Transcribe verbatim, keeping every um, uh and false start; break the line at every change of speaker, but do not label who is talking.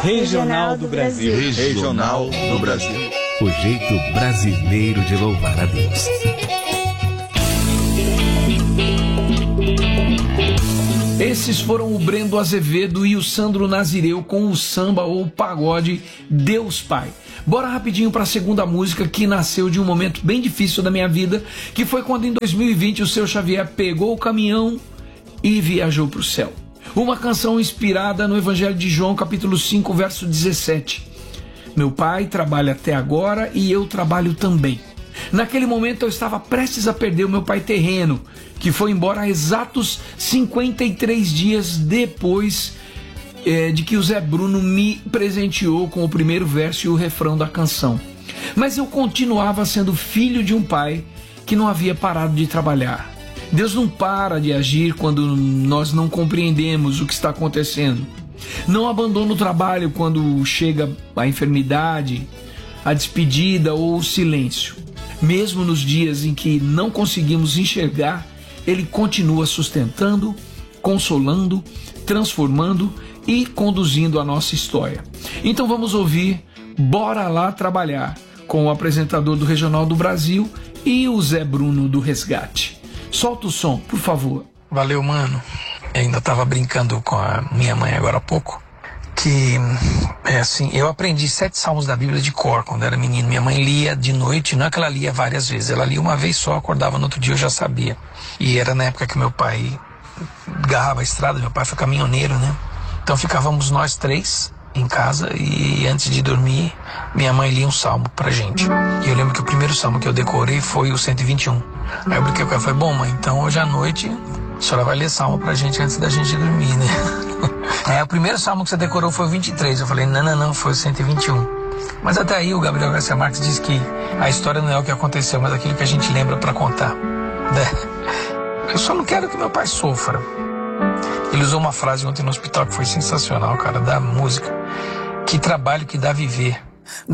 Regional do Brasil.
Regional do Brasil.
O jeito brasileiro de louvar a Deus.
Esses foram o Brendo Azevedo e o Sandro Nazireu com o samba ou pagode Deus Pai. Bora rapidinho para a segunda música, que nasceu de um momento bem difícil da minha vida, que foi quando em dois mil e vinte o seu Xavier pegou o caminhão e viajou para o céu. Uma canção inspirada no Evangelho de João, capítulo cinco, verso dezessete. Meu pai trabalha até agora e eu trabalho também. Naquele momento eu estava prestes a perder o meu pai terreno, que foi embora há exatos cinquenta e três dias depois é, de que o Zé Bruno me presenteou com o primeiro verso e o refrão da canção. Mas eu continuava sendo filho de um pai que não havia parado de trabalhar. Deus não para de agir quando nós não compreendemos o que está acontecendo. Não abandona o trabalho quando chega a enfermidade, a despedida ou o silêncio. Mesmo nos dias em que não conseguimos enxergar, Ele continua sustentando, consolando, transformando e conduzindo a nossa história. Então vamos ouvir Bora Lá Trabalhar, com o apresentador do Regional do Brasil e o Zé Bruno do Resgate. Solta o som, por favor.
Valeu, mano. Eu ainda tava brincando com a minha mãe agora há pouco, que, é assim, eu aprendi sete salmos da Bíblia de cor quando era menino. Minha mãe lia de noite, não é que ela lia várias vezes, ela lia uma vez só, acordava no outro dia, eu já sabia. E era na época que meu pai garrava a estrada, meu pai foi caminhoneiro, né? Então ficávamos nós três em casa e antes de dormir, minha mãe lia um salmo pra gente. E eu lembro que o primeiro salmo que eu decorei foi o cento e vinte e um. Aí eu brinquei com ela, falei, bom, mãe, então hoje à noite a senhora vai ler salmo pra gente antes da gente dormir, né? É, o primeiro salmo que você decorou foi o vinte e três. Eu falei, não, não, não, foi o cento e vinte e um. Mas até aí o Gabriel Garcia Marques diz que a história não é o que aconteceu, mas aquilo que a gente lembra pra contar. Eu só não quero que meu pai sofra. Ele usou uma frase ontem no hospital que foi sensacional, cara, da música. Que trabalho que dá viver.